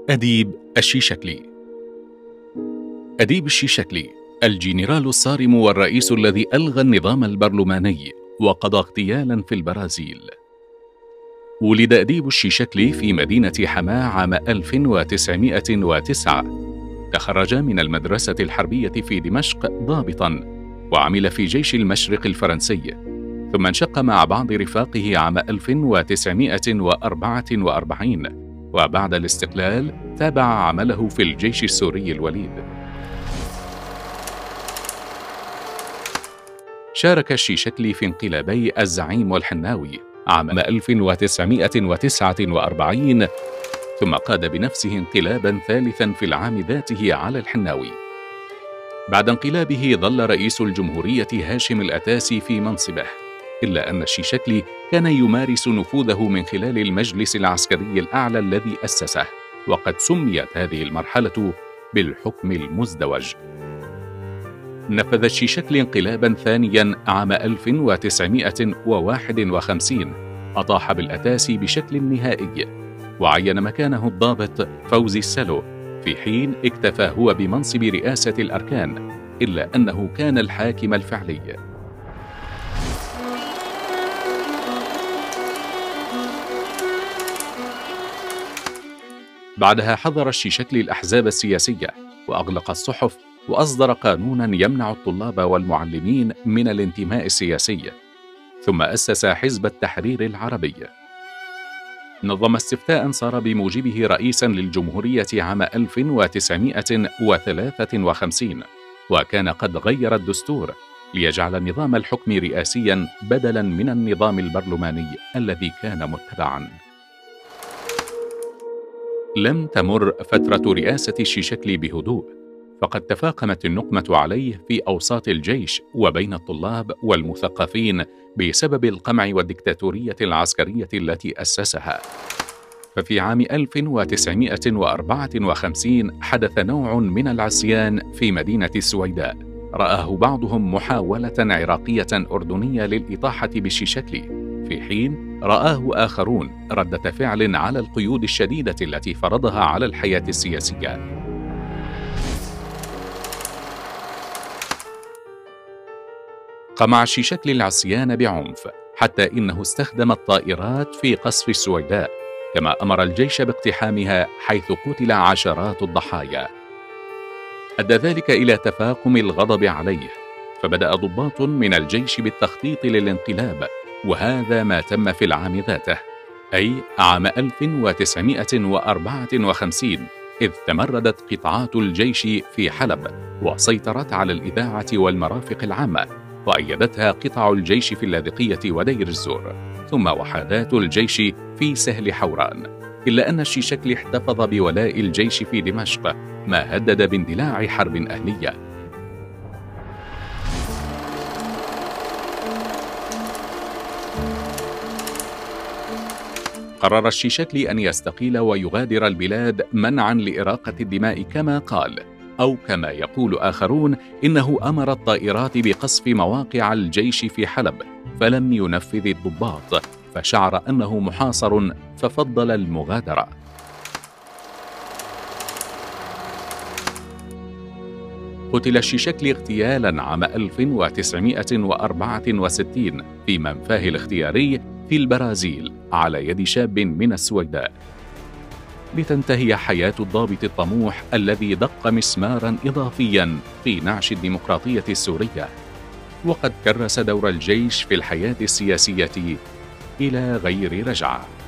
أديب الشيشكلي. أديب الشيشكلي الجنرال الصارم والرئيس الذي ألغى النظام البرلماني وقضى اغتيالا في البرازيل. ولد أديب الشيشكلي في مدينة حماة عام 1909. تخرج من المدرسة الحربية في دمشق ضابطا، وعمل في جيش المشرق الفرنسي، ثم انشق مع بعض رفاقه عام 1944، وبعد الاستقلال تابع عمله في الجيش السوري الوليد. شارك الشيشكلي في انقلابي الزعيم والحناوي عام 1949، ثم قاد بنفسه انقلابا ثالثا في العام ذاته على الحناوي. بعد انقلابه ظل رئيس الجمهورية هاشم الأتاسي في منصبه، إلا أن الشيشكلي كان يمارس نفوذه من خلال المجلس العسكري الأعلى الذي أسسه، وقد سميت هذه المرحلة بالحكم المزدوج. نفذ الشيشكلي انقلابا ثانيا عام 1951، أطاح بالأتاسي بشكل نهائي، وعين مكانه الضابط فوزي السلو، في حين اكتفى هو بمنصب رئاسة الأركان، إلا أنه كان الحاكم الفعلي. بعدها حظر الشيشكلي الأحزاب السياسية، وأغلق الصحف، وأصدر قانونا يمنع الطلاب والمعلمين من الانتماء السياسي، ثم أسس حزب التحرير العربي. نظم استفتاء صار بموجبه رئيسا للجمهورية عام 1953، وكان قد غير الدستور ليجعل نظام الحكم رئاسيا بدلا من النظام البرلماني الذي كان متبعا. لم تمر فترة رئاسة الشيشكلي بهدوء، فقد تفاقمت النقمة عليه في أوساط الجيش وبين الطلاب والمثقفين بسبب القمع والدكتاتورية العسكرية التي أسسها. ففي عام 1954 حدث نوع من العصيان في مدينة السويداء، رآه بعضهم محاولة عراقية أردنية للإطاحة بالشيشكلي، في حين رآه آخرون ردة فعل على القيود الشديدة التي فرضها على الحياة السياسية. قمع الشيشكلي العصيان بعنف، حتى إنه استخدم الطائرات في قصف السويداء، كما أمر الجيش باقتحامها، حيث قتل عشرات الضحايا. أدى ذلك إلى تفاقم الغضب عليه، فبدأ ضباط من الجيش بالتخطيط للانقلاب، وهذا ما تم في العام ذاته، أي عام 1954، إذ تمردت قطاعات الجيش في حلب، وسيطرت على الإذاعة والمرافق العامة، وأيدتها قطع الجيش في اللاذقية ودير الزور، ثم وحدات الجيش في سهل حوران. إلا أن الشيشكلي احتفظ بولاء الجيش في دمشق، ما هدد باندلاع حرب أهلية. قرر الشيشكلي أن يستقيل ويغادر البلاد منعا لإراقة الدماء كما قال، أو كما يقول آخرون إنه أمر الطائرات بقصف مواقع الجيش في حلب، فلم ينفذ الضباط، فشعر أنه محاصر ففضل المغادرة. قتل الشيشكلي اغتيالا عام 1964 في منفاه الاختياري في البرازيل على يد شاب من السويداء، لتنتهي حياة الضابط الطموح الذي دق مسمارا إضافيا في نعش الديمقراطية السورية، وقد كرس دور الجيش في الحياة السياسية إلى غير رجعة.